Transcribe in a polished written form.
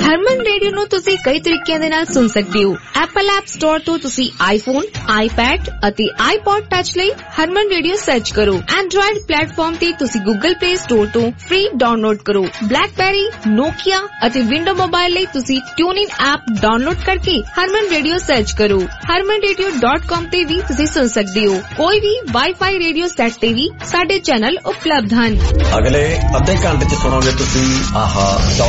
ਹਰਮਨ radio ਨੂੰ ਤੁਸੀਂ ਕਈ ਤਰੀਕਿਆਂ ਦੇ ਨਾਲ ਸੁਣ ਸਕਦੇ ਹੋ। ਐਪਲ ਐਪ ਸਟੋਰ ਤੋਂ ਤੁਸੀਂ ਆਈਫੋਨ, ਆਈਪੈਡ ਅਤੇ ਆਈਪੌਡ ਟੱਚ ਲਈ ਹਰਮਨ ਰੇਡੀਓ ਸਰਚ ਕਰੋ। ਐਂਡਰੋਇਡ ਪਲੇਟਫਾਰਮ ਤੇ ਤੁਸੀਂ ਗੂਗਲ ਪਲੇ ਸਟੋਰ ਤੋਂ ਫ੍ਰੀ ਡਾਊਨਲੋਡ ਕਰੋ। ਬਲੈਕਬੈਰੀ, ਨੋਕੀਆ ਅਤੇ ਵਿੰਡੋ ਮੋਬਾਈਲ ਲਈ ਤੁਸੀਂ ਟਿਊਨਇਨ ਐਪ ਡਾਊਨਲੋਡ ਕਰਕੇ ਹਰਮਨ ਰੇਡੀਓ ਸਰਚ ਕਰੋ। harmanradio.com ਤੇ ਵੀ ਤੁਸੀਂ ਸੁਣ ਸਕਦੇ ਹੋ। ਕੋਈ ਵੀ ਵਾਈਫਾਈ ਰੇਡੀਓ ਸੈੱਟ ਤੇ ਵੀ ਸਾਡੇ ਚੈਨਲ ਉਪਲਬਧ ਹਨ। ਅਗਲੇ ਅੱਧੇ ਘੰਟੇ ਚ ਸੁਣੋਗੇ ਤੁਸੀਂ ਆਹਾ